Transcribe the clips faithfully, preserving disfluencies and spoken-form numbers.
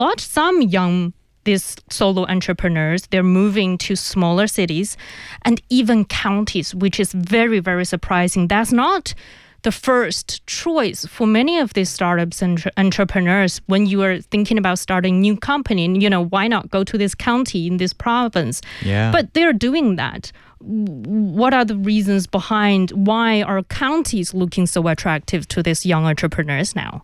lot some young these solo entrepreneurs, they're moving to smaller cities and even counties, which is very, very surprising. That's not the first choice for many of these startups and entrepreneurs when you are thinking about starting a new company. You know, why not go to this county in this province? Yeah. But they're doing that. What are the reasons behind why are counties looking so attractive to these young entrepreneurs now?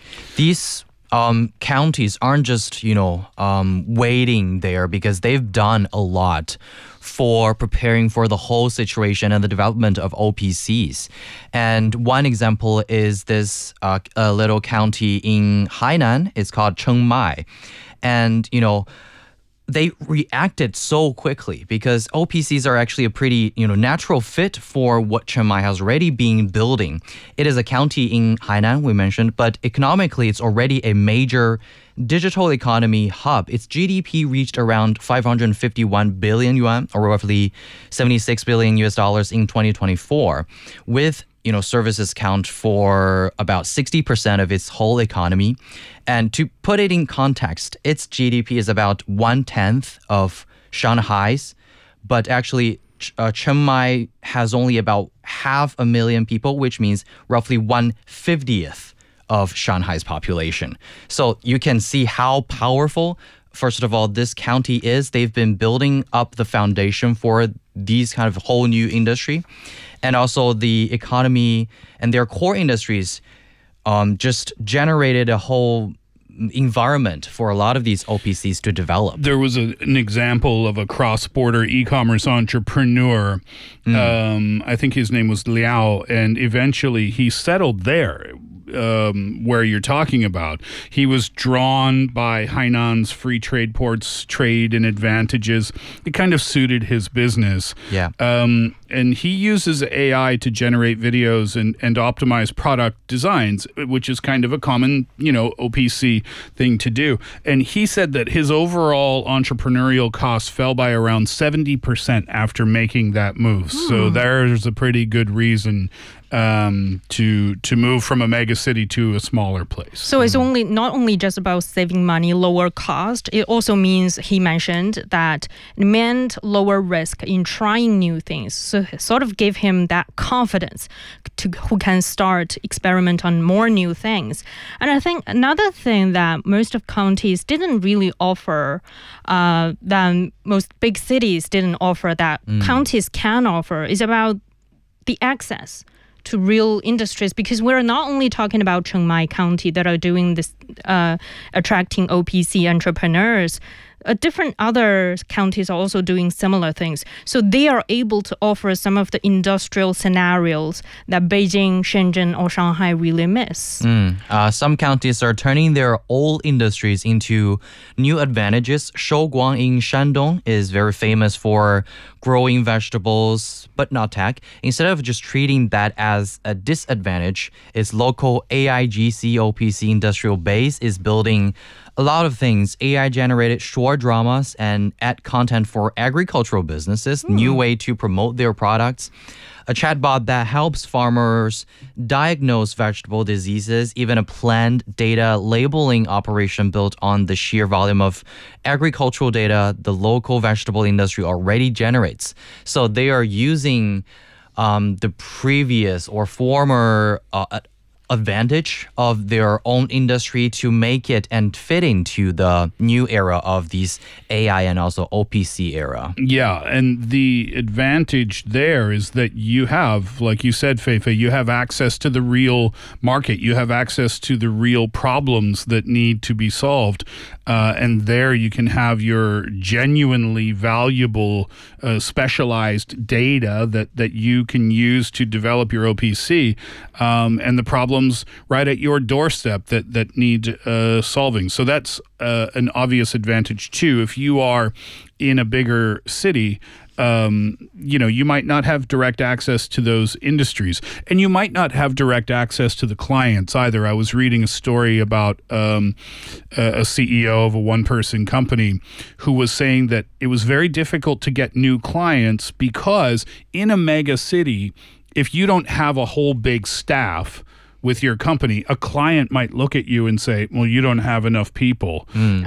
These um, counties aren't just, you know, um, waiting there because they've done a lot for preparing for the whole situation and the development of O P Cs. And one example is this uh, a little county in Hainan. It's called Chiang Mai. And, you know, they reacted so quickly because O P Cs are actually a pretty, you know, natural fit for what Chiang Mai has already been building. It is a county in Hainan, we mentioned, but economically it's already a major digital economy hub. Its G D P reached around five hundred fifty-one billion yuan, or roughly seventy-six billion U S dollars in twenty twenty-four, with you know, services count for about sixty percent of its whole economy. And to put it in context, its G D P is about one-tenth of Shanghai's, but actually uh, Chiang Mai has only about half a million people, which means roughly one-fiftieth of Shanghai's population. So you can see how powerful, first of all, this county is. They've been building up the foundation for these kind of whole new industry. And also the economy and their core industries um, just generated a whole environment for a lot of these O P Cs to develop. There was a, an example of a cross-border e-commerce entrepreneur. Mm. Um, I think his name was Liao, and eventually he settled there. Um, where you're talking about. He was drawn by Hainan's free trade ports, trade and advantages. It kind of suited his business. Yeah. Um, and he uses A I to generate videos and, and optimize product designs, which is kind of a common, you know, O P C thing to do. And he said that his overall entrepreneurial costs fell by around seventy percent after making that move. Hmm. So there's a pretty good reason um, to to move from a mega city to a smaller place. So it's only not only just about saving money, lower cost. It also means, he mentioned, that it meant lower risk in trying new things. So it sort of gave him that confidence to who can start experiment on more new things. And I think another thing that most of counties didn't really offer, uh, that most big cities didn't offer, that mm. counties can offer, is about the access to real industries, because we're not only talking about Chiang Mai County that are doing this, uh, attracting O P C entrepreneurs. Uh, different other counties are also doing similar things. So they are able to offer some of the industrial scenarios that Beijing, Shenzhen, or Shanghai really miss. Mm. Uh, some counties are turning their old industries into new advantages. Shouguang in Shandong is very famous for growing vegetables, but not tech. Instead of just treating that as a disadvantage, its local A I G C O P C industrial base is building a lot of things: A I-generated short dramas and ad content for agricultural businesses, mm. new way to promote their products, a chatbot that helps farmers diagnose vegetable diseases, even a planned data labeling operation built on the sheer volume of agricultural data the local vegetable industry already generates. So they are using um, the previous or former uh, advantage of their own industry to make it and fit into the new era of these A I and also O P C era. Yeah, and the advantage there is that you have, like you said, Feifei, you have access to the real market. You have access to the real problems that need to be solved. Uh, and there you can have your genuinely valuable, uh, specialized data that, that you can use to develop your O P C. Um, and the problem right at your doorstep that that need uh, solving. So that's uh, an obvious advantage too. If you are in a bigger city, um, you know, you might not have direct access to those industries, and you might not have direct access to the clients either. I was reading a story about um, a, a C E O of a one-person company who was saying that it was very difficult to get new clients because in a mega city, if you don't have a whole big staff with your company, a client might look at you and say, well, you don't have enough people. Mm.